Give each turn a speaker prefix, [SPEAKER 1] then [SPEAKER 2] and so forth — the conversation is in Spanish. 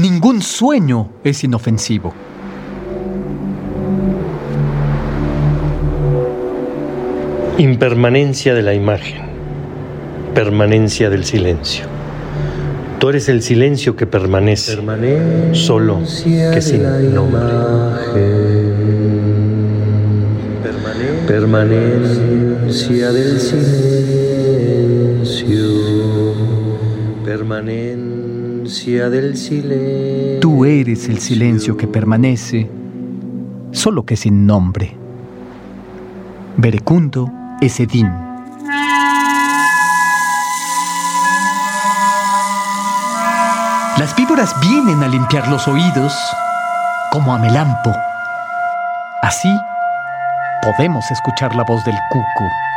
[SPEAKER 1] Ningún sueño es inofensivo.
[SPEAKER 2] Impermanencia de la imagen, permanencia del silencio. Tú eres el silencio que permanece, solo que sin nombre. Permanencia del silencio, permanencia del silencio.
[SPEAKER 1] Tú eres el silencio que permanece, solo que sin nombre. Verecundo Esedín. Las víboras vienen a limpiar los oídos como a Melampo. Así podemos escuchar la voz del cuco.